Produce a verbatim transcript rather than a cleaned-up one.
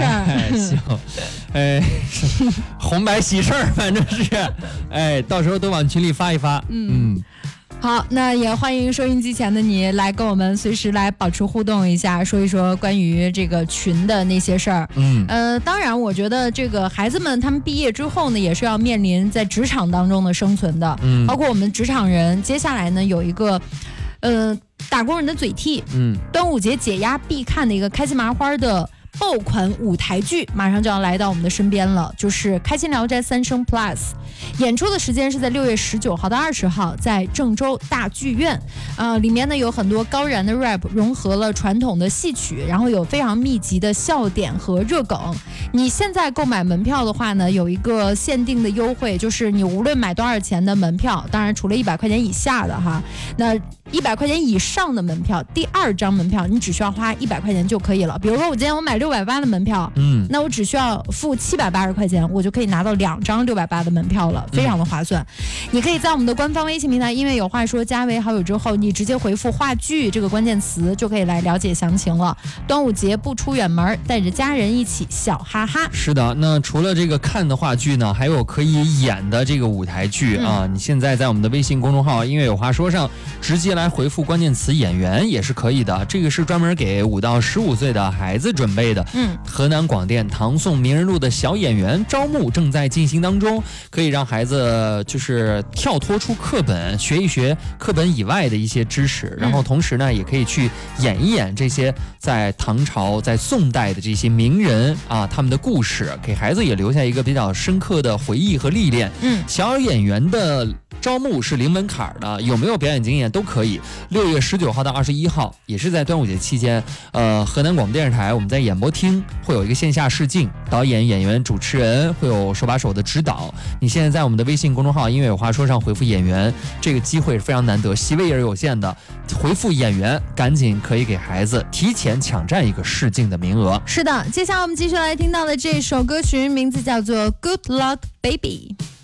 哎，行，哎，红白喜事儿，反正是，哎，到时候都往群里发一发。嗯。嗯好，那也欢迎收音机前的你来跟我们随时来保持互动一下，说一说关于这个群的那些事儿。嗯，呃，当然，我觉得这个孩子们他们毕业之后呢，也是要面临在职场当中的生存的。嗯，包括我们职场人，接下来呢有一个，呃，打工人的嘴替，嗯，端午节解压必看的一个开心麻花的爆款舞台剧马上就要来到我们的身边了，就是《开心聊斋三生 Plus》，演出的时间是在六月十九号到二十号，在郑州大剧院。呃，里面呢有很多高燃的 rap， 融合了传统的戏曲，然后有非常密集的笑点和热梗。你现在购买门票的话呢，有一个限定的优惠，就是你无论买多少钱的门票，当然除了一百块钱以下的哈，那一百块钱以上的门票，第二张门票你只需要花一百块钱就可以了。比如说我今天我买六百八的门票，嗯，那我只需要付七百八十块钱，我就可以拿到两张六百八的门票了，非常的划算。嗯、你可以在我们的官方微信平台音乐有话说加为好友之后，你直接回复话剧这个关键词就可以来了解详情了。端午节不出远门，带着家人一起笑哈哈。 是的，那除了这个看的话剧呢，还有可以演的这个舞台剧、嗯、啊。你现在在我们的微信公众号音乐有话说上直接来回复关键词演员也是可以的，这个是专门给五到十五岁的孩子准备的。嗯，河南广电唐宋名人录的小演员招募正在进行当中，可以让孩子就是跳脱出课本，学一学课本以外的一些知识，然后同时呢也可以去演一演这些在唐朝在宋代的这些名人啊他们的故事，给孩子也留下一个比较深刻的回忆和历练。嗯，小演员的招募是零门槛的，有没有表演经验都可以。六月十九号到二十一号，也是在端午节期间，呃，河南广播电视台我们在演播厅会有一个线下试镜，导演、演员、主持人会有手把手的指导。你现在在我们的微信公众号音乐有话说上回复演员，这个机会是非常难得，席位也是有限的，回复演员赶紧可以给孩子提前抢占一个试镜的名额。 是的，接下来我们继续来听到的这首歌曲名字叫做 Good Luck Baby。